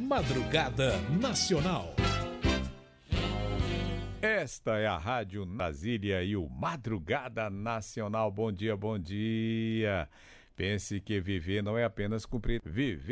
Madrugada Nacional. Esta é a Rádio Brasília e o Madrugada Nacional. Bom dia, bom dia. Pense que viver não é apenas cumprir. Viver